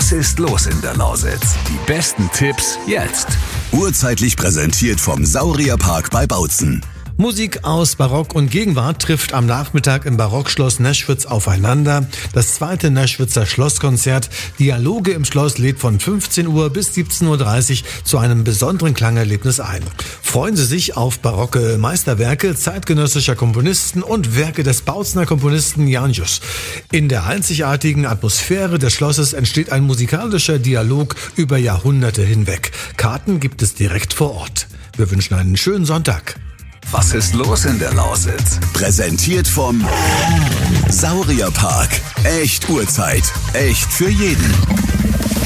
Was ist los in der Lausitz? Die besten Tipps jetzt. Urzeitlich präsentiert vom Saurierpark bei Bautzen. Musik aus Barock und Gegenwart trifft am Nachmittag im Barockschloss Neschwitz aufeinander. Das zweite Neschwitzer Schlosskonzert Dialoge im Schloss lädt von 15 Uhr bis 17.30 Uhr zu einem besonderen Klangerlebnis ein. Freuen Sie sich auf barocke Meisterwerke zeitgenössischer Komponisten und Werke des Bautzener Komponisten Jan Jus. In der einzigartigen Atmosphäre des Schlosses entsteht ein musikalischer Dialog über Jahrhunderte hinweg. Karten gibt es direkt vor Ort. Wir wünschen einen schönen Sonntag. Was ist los in der Lausitz? Präsentiert vom Saurierpark. Echt Urzeit. Echt für jeden.